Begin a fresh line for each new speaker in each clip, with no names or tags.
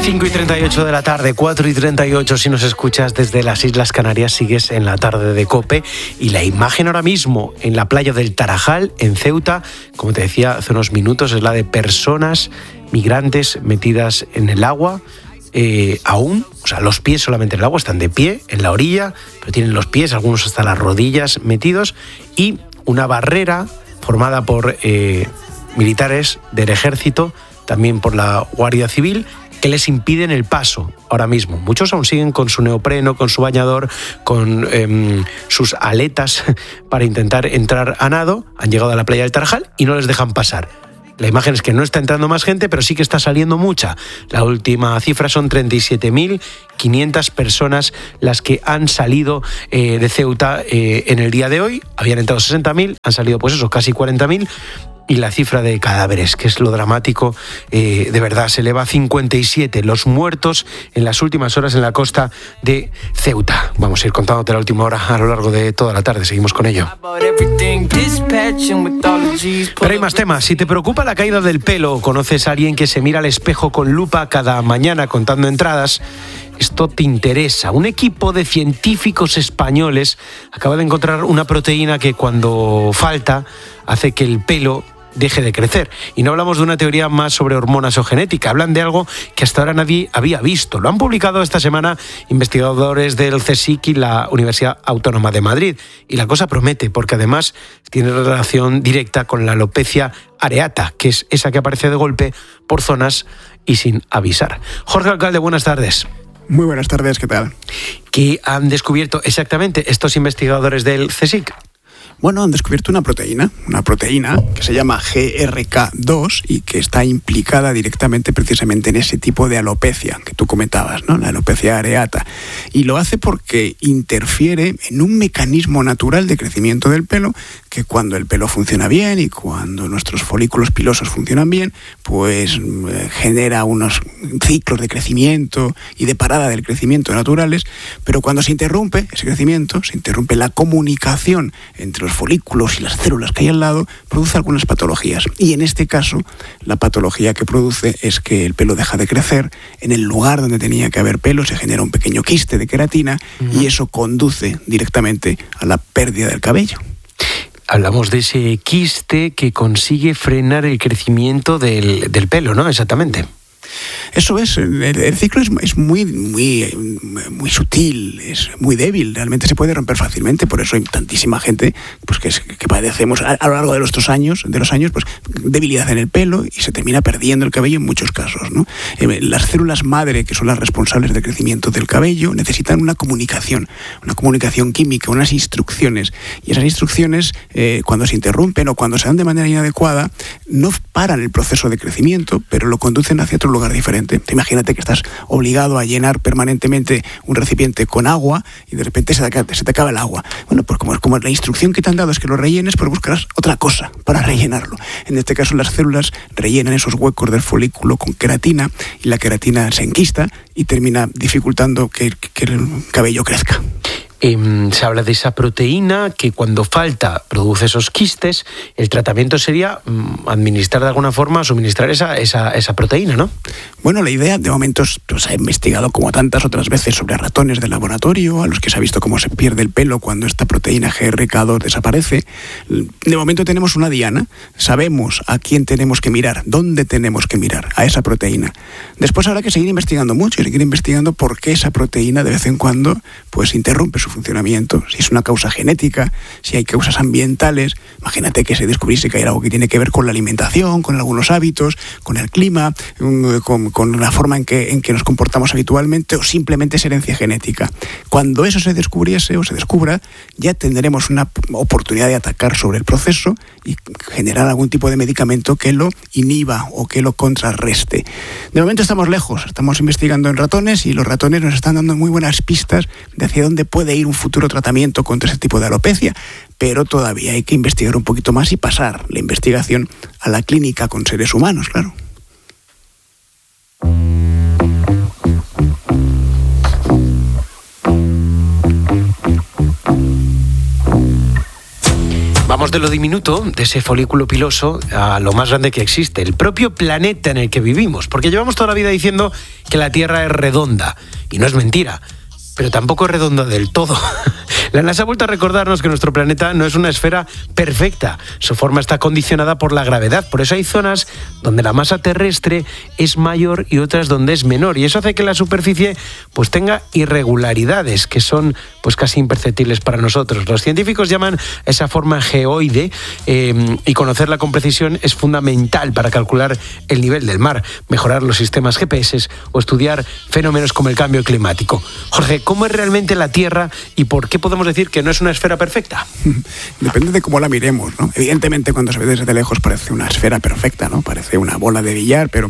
5:38 de la tarde, 4:38 si nos escuchas desde las Islas Canarias, sigues en la tarde de COPE. Y la imagen ahora mismo en la playa del Tarajal, en Ceuta, como te decía hace unos minutos, es la de personas migrantes metidas en el agua. Aún, o sea, los pies solamente en el agua, están de pie en la orilla, pero tienen los pies, algunos hasta las rodillas metidos, y una barrera formada por militares del ejército, también por la Guardia Civil, que les impiden el paso ahora mismo. Muchos aún siguen con su neopreno, con su bañador, con sus aletas para intentar entrar a nado. Han llegado a la playa del Tarajal y no les dejan pasar. La imagen es que no está entrando más gente, pero sí que está saliendo mucha. La última cifra son 37.500 personas las que han salido de Ceuta en el día de hoy. Habían entrado 60.000, han salido pues eso, casi 40.000. Y la cifra de cadáveres, que es lo dramático, de verdad, se eleva a 57 los muertos en las últimas horas en la costa de Ceuta. Vamos a ir contándote la última hora a lo largo de toda la tarde, seguimos con ello. Pero hay más temas. Si te preocupa la caída del pelo, conoces a alguien que se mira al espejo con lupa cada mañana contando entradas, esto te interesa. Un equipo de científicos españoles acaba de encontrar una proteína que cuando falta hace que el pelo deje de crecer. Y no hablamos de una teoría más sobre hormonas o genética, hablan de algo que hasta ahora nadie había visto. Lo han publicado esta semana investigadores del CSIC y la Universidad Autónoma de Madrid. Y la cosa promete, porque además tiene relación directa con la alopecia areata, que es esa que aparece de golpe por zonas y sin avisar. Jorge Alcalde, buenas tardes.
Muy buenas tardes, ¿qué tal?
¿Qué han descubierto exactamente estos investigadores del CSIC?
Bueno, han descubierto una proteína que se llama GRK2 y que está implicada directamente precisamente en ese tipo de alopecia que tú comentabas, ¿no? La alopecia areata. Y lo hace porque interfiere en un mecanismo natural de crecimiento del pelo que cuando el pelo funciona bien y cuando nuestros folículos pilosos funcionan bien, pues genera unos ciclos de crecimiento y de parada del crecimiento naturales, pero cuando se interrumpe ese crecimiento, se interrumpe la comunicación entre los folículos y las células que hay al lado, produce algunas patologías. Y en este caso, la patología que produce es que el pelo deja de crecer, en el lugar donde tenía que haber pelo se genera un pequeño quiste de queratina y eso conduce directamente a la pérdida del cabello.
Hablamos de ese quiste que consigue frenar el crecimiento del pelo, ¿no? Exactamente.
Eso es, el ciclo es muy sutil, es muy débil, realmente se puede romper fácilmente, por eso hay tantísima gente pues que padecemos a lo largo de los años pues debilidad en el pelo y se termina perdiendo el cabello en muchos casos, ¿no? Las células madre, que son las responsables del crecimiento del cabello, necesitan una comunicación química, unas instrucciones, y esas instrucciones cuando se interrumpen o cuando se dan de manera inadecuada no paran el proceso de crecimiento, pero lo conducen hacia otro lugar diferente. Imagínate que estás obligado a llenar permanentemente un recipiente con agua y de repente se te acaba el agua. Bueno, pues como la instrucción que te han dado es que lo rellenes, pues buscarás otra cosa para rellenarlo. En este caso las células rellenan esos huecos del folículo con queratina y la queratina se enquista y termina dificultando que el cabello crezca.
Se habla de esa proteína que cuando falta produce esos quistes. El tratamiento sería administrar de alguna forma, suministrar esa proteína, ¿no?
Bueno, la idea de momento se ha investigado como tantas otras veces sobre ratones de laboratorio, a los que se ha visto cómo se pierde el pelo cuando esta proteína GRK2 desaparece. De momento tenemos una diana, sabemos a quién tenemos que mirar, dónde tenemos que mirar, a esa proteína. Después habrá que seguir investigando mucho y seguir investigando por qué esa proteína de vez en cuando pues interrumpe su funcionamiento, si es una causa genética, si hay causas ambientales. Imagínate que se descubriese que hay algo que tiene que ver con la alimentación, con algunos hábitos, con el clima, con la forma en que nos comportamos habitualmente, o simplemente es herencia genética. Cuando eso se descubriese o se descubra, ya tendremos una oportunidad de atacar sobre el proceso y generar algún tipo de medicamento que lo inhiba o que lo contrarreste. De momento estamos lejos, estamos investigando en ratones y los ratones nos están dando muy buenas pistas de hacia dónde puede ir un futuro tratamiento contra ese tipo de alopecia, pero todavía hay que investigar un poquito más y pasar la investigación a la clínica con seres humanos, claro.
Vamos de lo diminuto, de ese folículo piloso, a lo más grande que existe, el propio planeta en el que vivimos. Porque llevamos toda la vida diciendo que la Tierra es redonda, y no es mentira, pero tampoco es redonda del todo. La NASA ha vuelto a recordarnos que nuestro planeta no es una esfera perfecta. Su forma está condicionada por la gravedad. Por eso hay zonas donde la masa terrestre es mayor y otras donde es menor. Y eso hace que la superficie pues tenga irregularidades que son pues casi imperceptibles para nosotros. Los científicos llaman esa forma geoide y conocerla con precisión es fundamental para calcular el nivel del mar, mejorar los sistemas GPS o estudiar fenómenos como el cambio climático. Jorge, ¿cómo es realmente la Tierra y por qué podemos decir que no es una esfera perfecta?
Depende de cómo la miremos, ¿no? Evidentemente, cuando se ve desde lejos parece una esfera perfecta, ¿no? Parece una bola de billar, pero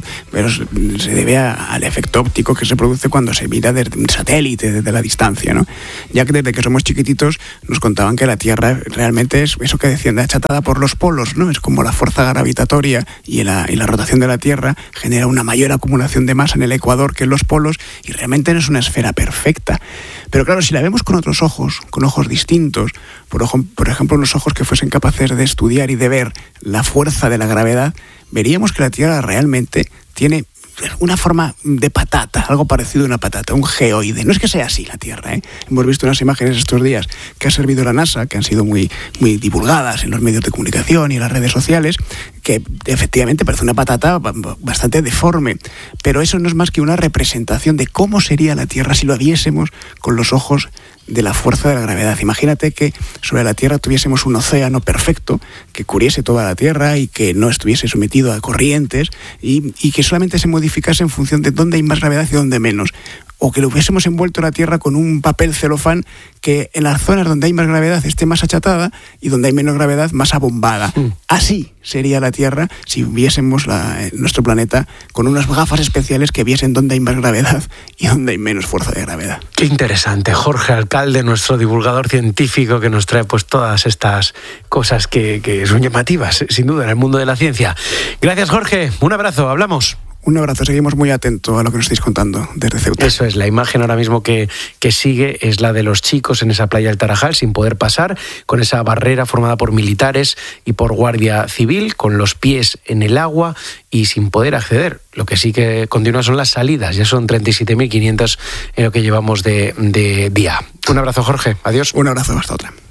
se debe al efecto óptico que se produce cuando se mira desde un satélite, desde la distancia, ¿no? Ya que desde que somos chiquititos nos contaban que la Tierra realmente es eso que decían, achatada por los polos, ¿no? Es como la fuerza gravitatoria y la rotación de la Tierra genera una mayor acumulación de masa en el ecuador que en los polos, y realmente no es una esfera perfecta. Pero claro, si la vemos con otros ojos, con ojos distintos, por ejemplo, unos ojos que fuesen capaces de estudiar y de ver la fuerza de la gravedad, veríamos que la Tierra realmente tiene una forma de patata, algo parecido a una patata, un geoide. No es que sea así la Tierra, ¿eh? Hemos visto unas imágenes estos días que ha servido la NASA, que han sido muy, muy divulgadas en los medios de comunicación y en las redes sociales, que efectivamente parece una patata bastante deforme, pero eso no es más que una representación de cómo sería la Tierra si lo viésemos con los ojos de la fuerza de la gravedad. Imagínate que sobre la Tierra tuviésemos un océano perfecto que cubriese toda la Tierra y que no estuviese sometido a corrientes y que solamente se modificase en función de dónde hay más gravedad y dónde menos. O que lo hubiésemos envuelto la Tierra con un papel celofán que en las zonas donde hay más gravedad esté más achatada y donde hay menos gravedad más abombada. Así sería la Tierra si viésemos nuestro planeta con unas gafas especiales que viesen dónde hay más gravedad y dónde hay menos fuerza de gravedad.
Qué interesante. Jorge Alcalde, nuestro divulgador científico, que nos trae pues todas estas cosas que son llamativas, sin duda, en el mundo de la ciencia. Gracias, Jorge. Un abrazo. Hablamos.
Un abrazo, seguimos muy atentos a lo que nos estáis contando desde Ceuta.
Eso es, la imagen ahora mismo que sigue es la de los chicos en esa playa del Tarajal sin poder pasar, con esa barrera formada por militares y por guardia civil, con los pies en el agua y sin poder acceder. Lo que sí que continúa son las salidas, ya son 37.500 en lo que llevamos de día. Un abrazo, Jorge, adiós.
Un abrazo, hasta otra.